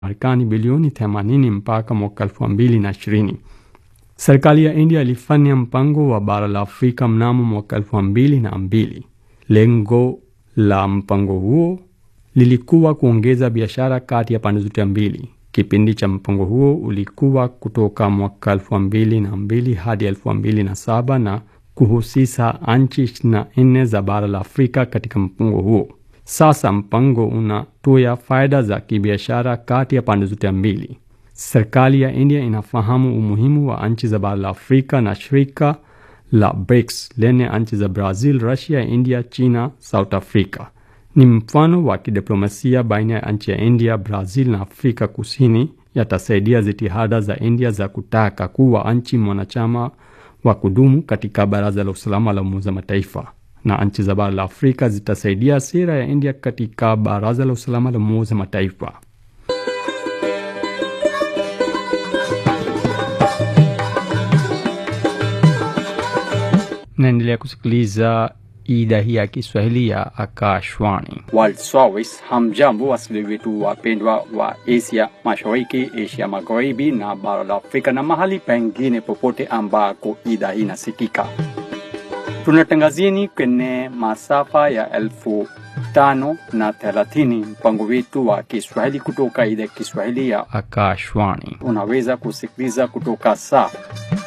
Marekani bilioni 80 mpaka mwaka 2020. Serikali ya India ilifanya mpango wa bara la Afrika mnamo mwaka 2002. Lengo la mpango huo lilikuwa kuongeza biashara kati ya pande zote mbili. Kipindi cha mpango huo ulikuwa kutoka mwaka 2002 hadi 2007 na kuhusisha nchi 24 za bara la Afrika katika mpango huo. Sasa mpango unatoa faida za kibiashara kati ya pande zote mbili. Serikali ya India inafahamu umuhimu wa nchi za bara la Afrika na shirika la BRICS lenye nchi za Brazil, Russia, India, China, South Africa. Ni mfano wa kidiplomasia baina ya nchi ya India, Brazil na Afrika Kusini yatasaidia jitihada za India za kutaka kuwa nchi mwanachama wa kudumu katika Baraza la Usalama la Umoja wa Mataifa. Na nchi za bara la Afrika zitasaidia sera ya India katika Baraza la Usalama la Umoja wa Mataifa. Naendelea kusikiliza idhaa hii ya Kiswahili ya Akashwani World Service. Hamjambo wasikilizaji wetu wapendwa wa Asia Mashariki, Asia Magharibi na bara la Afrika na mahali pengine popote ambako idhaa hii inasikika. Tunatangazieni kwenye masafa ya 5,030 mpango wetu wa Kiswahili kutoka idhaa ya Kiswahili ya Akashwani. Unaweza kusikiliza kutoka saa